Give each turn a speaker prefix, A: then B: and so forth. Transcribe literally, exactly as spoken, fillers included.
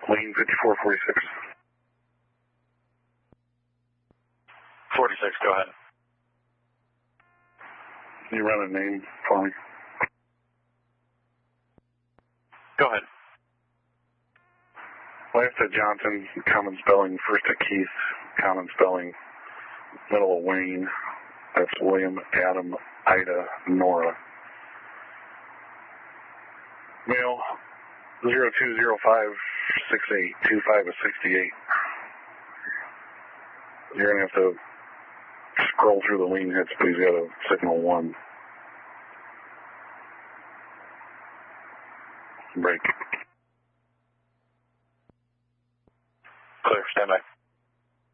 A: Wayne fifty-four forty-six.
B: forty-six, go ahead.
A: Can you run a name for me?
B: Go ahead.
A: Last to Johnson, common spelling. First to Keith, common spelling. Middle of Wayne. That's William, Adam, Ida, Nora. Mail zero two zero five six eight two five sixty-eight. You're going to have to scroll through the lean hits, but he's got a signal one. Break.